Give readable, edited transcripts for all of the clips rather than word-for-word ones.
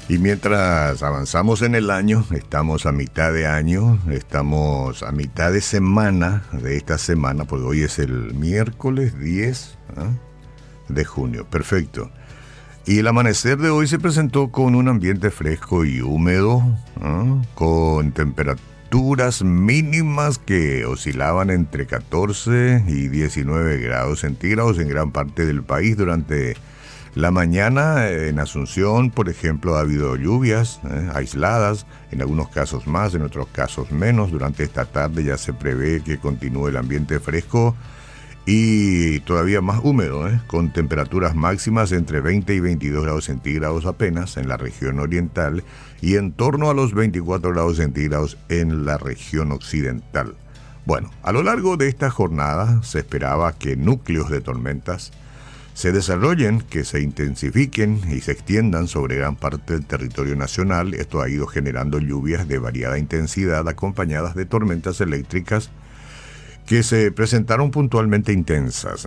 Y mientras avanzamos en el año, estamos a mitad de año, estamos a mitad de semana de esta semana, porque hoy es el miércoles 10 de junio. Perfecto. Y el amanecer de hoy se presentó con un ambiente fresco y húmedo, con temperaturas mínimas que oscilaban entre 14 y 19 grados centígrados en gran parte del país durante la mañana. En Asunción, por ejemplo, ha habido lluvias aisladas, en algunos casos más, en otros casos menos. Durante esta tarde ya se prevé que continúe el ambiente fresco y todavía más húmedo, con temperaturas máximas entre 20 y 22 grados centígrados apenas en la región oriental y en torno a los 24 grados centígrados en la región occidental. Bueno, a lo largo de esta jornada se esperaba que núcleos de tormentas se desarrollen, que se intensifiquen y se extiendan sobre gran parte del territorio nacional. Esto ha ido generando lluvias de variada intensidad acompañadas de tormentas eléctricas que se presentaron puntualmente intensas.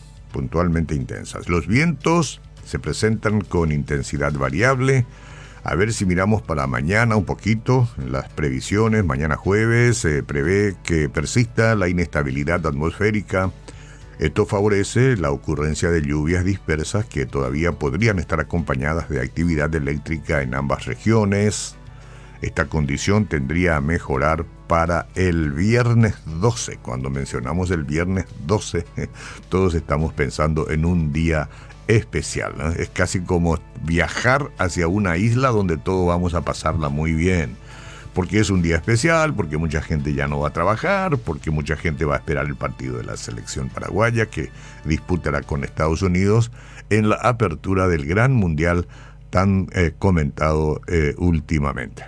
Los vientos se presentan con intensidad variable. A ver si miramos para mañana un poquito las previsiones. Mañana jueves se prevé que persista la inestabilidad atmosférica. Esto favorece la ocurrencia de lluvias dispersas que todavía podrían estar acompañadas de actividad eléctrica en ambas regiones. Esta condición tendría a mejorar para el viernes 12. Cuando mencionamos el viernes 12, todos estamos pensando en un día especial, ¿no? Es casi como viajar hacia una isla donde todos vamos a pasarla muy bien. Porque es un día especial, porque mucha gente ya no va a trabajar, porque mucha gente va a esperar el partido de la selección paraguaya que disputará con Estados Unidos en la apertura del gran mundial tan comentado últimamente.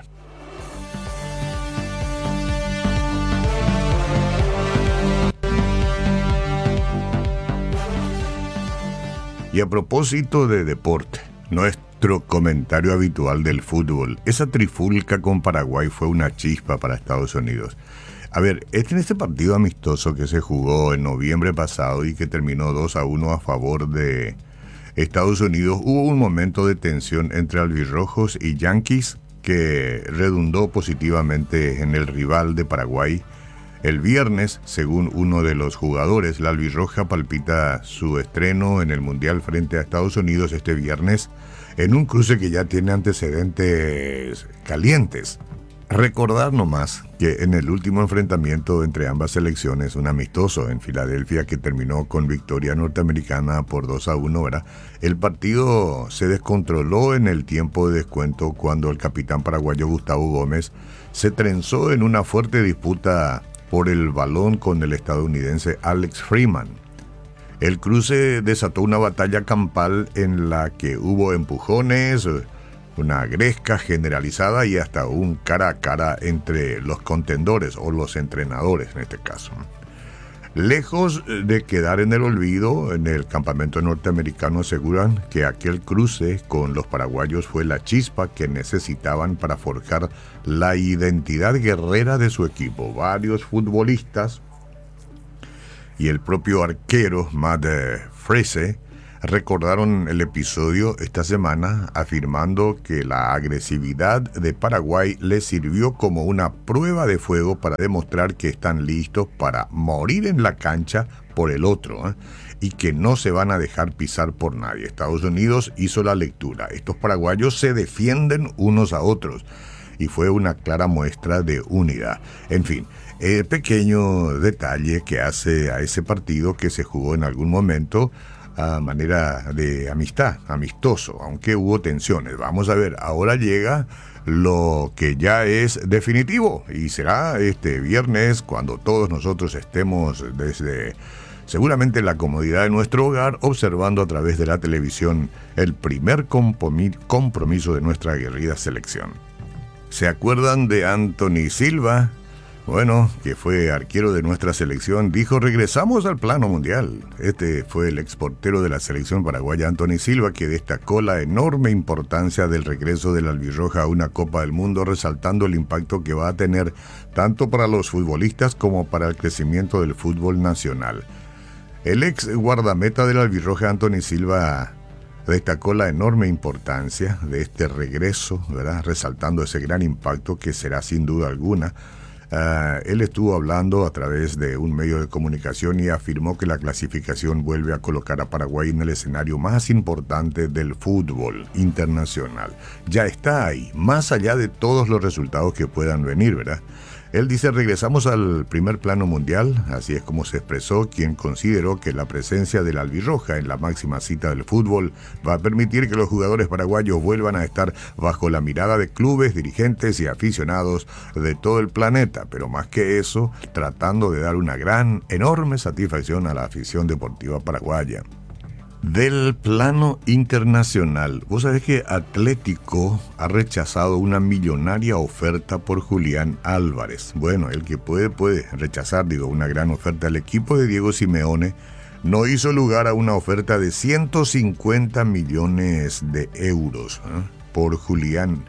Y a propósito de deporte, nuestro comentario habitual del fútbol, esa trifulca con Paraguay fue una chispa para Estados Unidos. A ver, en este partido amistoso que se jugó en noviembre pasado y que terminó 2-1 a favor de Estados Unidos, hubo un momento de tensión entre albirrojos y yanquis que redundó positivamente en el rival de Paraguay. El viernes, según uno de los jugadores, la albirroja palpita su estreno en el Mundial frente a Estados Unidos este viernes en un cruce que ya tiene antecedentes calientes. Recordar nomás que en el último enfrentamiento entre ambas selecciones, un amistoso en Filadelfia que terminó con victoria norteamericana por 2-1, ¿verdad? El partido se descontroló en el tiempo de descuento cuando el capitán paraguayo Gustavo Gómez se trenzó en una fuerte disputa por el balón con el estadounidense Alex Freeman. El cruce desató una batalla campal en la que hubo empujones, una gresca generalizada y hasta un cara a cara entre los contendores o los entrenadores en este caso. Lejos de quedar en el olvido, en el campamento norteamericano aseguran que aquel cruce con los paraguayos fue la chispa que necesitaban para forjar la identidad guerrera de su equipo. Varios futbolistas y el propio arquero Matt Frese recordaron el episodio esta semana afirmando que la agresividad de Paraguay les sirvió como una prueba de fuego para demostrar que están listos para morir en la cancha por el otro, y que no se van a dejar pisar por nadie. Estados Unidos hizo la lectura. Estos paraguayos se defienden unos a otros y fue una clara muestra de unidad. En fin, el pequeño detalle que hace a ese partido que se jugó en algún momento a manera de amistad, amistoso, aunque hubo tensiones. Vamos a ver, ahora llega lo que ya es definitivo y será este viernes cuando todos nosotros estemos desde seguramente la comodidad de nuestro hogar observando a través de la televisión el primer compromiso de nuestra aguerrida selección. ¿Se acuerdan de Anthony Silva? Bueno, que fue arquero de nuestra selección, dijo: regresamos al plano mundial. Este fue el exportero de la selección paraguaya, Anthony Silva, que destacó la enorme importancia del regreso del albirroja a una Copa del Mundo, resaltando el impacto que va a tener tanto para los futbolistas como para el crecimiento del fútbol nacional. El ex guardameta del albirroja, Anthony Silva, destacó la enorme importancia de este regreso, ¿verdad? Resaltando ese gran impacto que será sin duda alguna. Él estuvo hablando a través de un medio de comunicación y afirmó que la clasificación vuelve a colocar a Paraguay en el escenario más importante del fútbol internacional. Ya está ahí, más allá de todos los resultados que puedan venir, ¿verdad? Él dice: regresamos al primer plano mundial, así es como se expresó, quien consideró que la presencia del albirroja en la máxima cita del fútbol va a permitir que los jugadores paraguayos vuelvan a estar bajo la mirada de clubes, dirigentes y aficionados de todo el planeta, pero más que eso, tratando de dar una gran, enorme satisfacción a la afición deportiva paraguaya. Del plano internacional, vos sabés que Atlético ha rechazado una millonaria oferta por Julián Álvarez. Bueno, el que puede rechazar, una gran oferta. El equipo de Diego Simeone no hizo lugar a una oferta de 150 millones de euros por Julián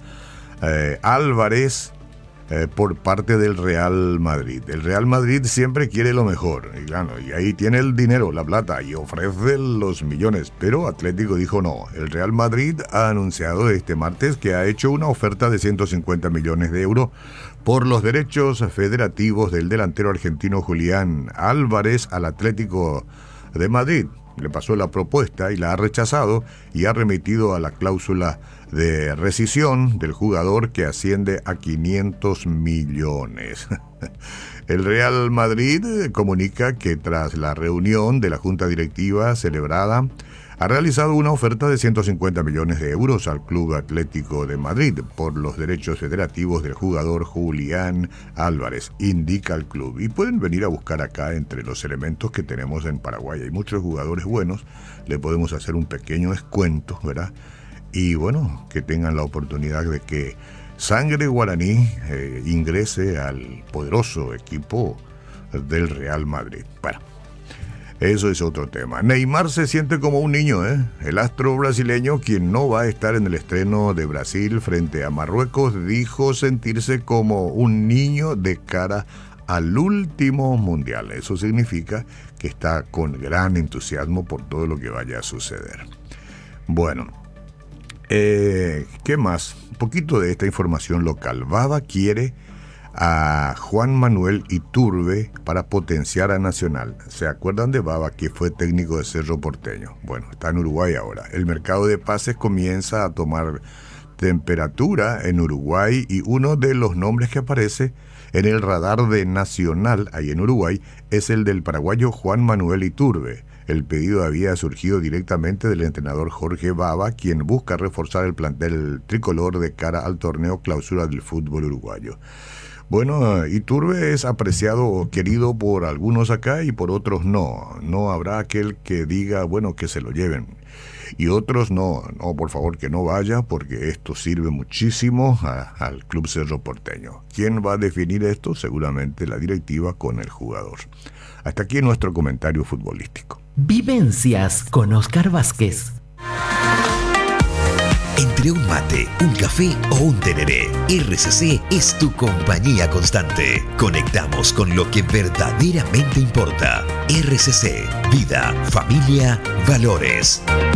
Álvarez por parte del Real Madrid. El Real Madrid siempre quiere lo mejor, y claro, y ahí tiene el dinero, la plata, y ofrece los millones, pero Atlético dijo no. El Real Madrid ha anunciado este martes que ha hecho una oferta de 150 millones de euros por los derechos federativos del delantero argentino Julián Álvarez al Atlético de Madrid. Le pasó la propuesta y la ha rechazado y ha remitido a la cláusula de rescisión del jugador, que asciende a 500 millones. El Real Madrid comunica que tras la reunión de la Junta Directiva celebrada, ha realizado una oferta de 150 millones de euros al Club Atlético de Madrid por los derechos federativos del jugador Julián Álvarez, indica el club. Y pueden venir a buscar acá entre los elementos que tenemos en Paraguay. Hay muchos jugadores buenos, le podemos hacer un pequeño descuento, ¿verdad? Y bueno, que tengan la oportunidad de que Sangre Guaraní ingrese al poderoso equipo del Real Madrid. Bueno, eso es otro tema. Neymar se siente como un niño, El astro brasileño, quien no va a estar en el estreno de Brasil frente a Marruecos, dijo sentirse como un niño de cara al último mundial. Eso significa que está con gran entusiasmo por todo lo que vaya a suceder. Bueno, ¿qué más? Un poquito de esta información local. Baba quiere a Juan Manuel Iturbe para potenciar a Nacional. ¿Se acuerdan de Baba, que fue técnico de Cerro Porteño? Bueno, está en Uruguay ahora. El mercado de pases comienza a tomar temperatura en Uruguay y uno de los nombres que aparece en el radar de Nacional, ahí en Uruguay, es el del paraguayo Juan Manuel Iturbe. El pedido había surgido directamente del entrenador Jorge Baba, quien busca reforzar el plantel tricolor de cara al torneo clausura del fútbol uruguayo. Bueno, Iturbe es apreciado o querido por algunos acá y por otros no. No habrá aquel que diga, bueno, que se lo lleven. Y otros no, por favor, que no vaya, porque esto sirve muchísimo al Club Cerro Porteño. ¿Quién va a definir esto? Seguramente la directiva con el jugador. Hasta aquí nuestro comentario futbolístico. Vivencias con Oscar Vázquez. Entre un mate, un café o un tereré, RCC es tu compañía constante. Conectamos con lo que verdaderamente importa. RCC, vida, familia, valores.